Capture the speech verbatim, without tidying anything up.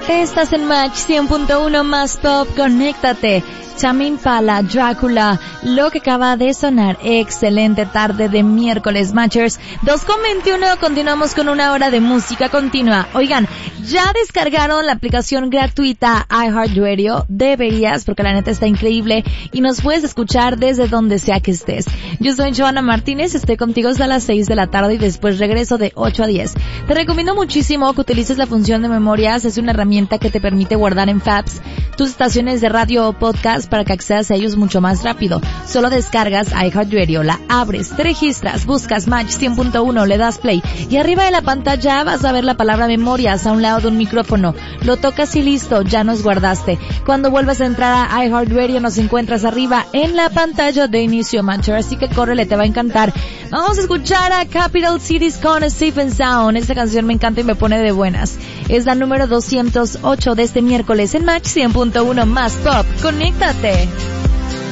Estás en Match cien punto uno más Pop, conéctate. Tame Impala, Drácula, lo que acaba de sonar. Excelente tarde de miércoles, Matchers. dos con veintiuno, continuamos con una hora de música continua. Oigan, ¿ya descargaron la aplicación gratuita iHeartRadio? Deberías, porque la neta está increíble y nos puedes escuchar desde donde sea que estés. Yo soy Joana Martínez, estoy contigo hasta las seis de la tarde y después regreso de ocho a diez. Te recomiendo muchísimo que utilices la función de memorias. Es una herramienta que te permite guardar en Fabs tus estaciones de radio o podcast para que accedas a ellos mucho más rápido. Solo descargas iHeartRadio, la abres, te registras, buscas Match cien punto uno, le das play y arriba de la pantalla vas a ver la palabra memorias a un lado de un micrófono. Lo tocas y listo, ya nos guardaste. Cuando vuelvas a entrar a iHeartRadio nos encuentras arriba en la pantalla de inicio, Matcher, así que córrele, te va a encantar. Vamos a escuchar a Capital Cities con Safe and Sound. Esta canción me encanta y me pone de buenas. Es la número doscientos ocho de este miércoles en Match cien punto uno más Pop. ¡Conéctate!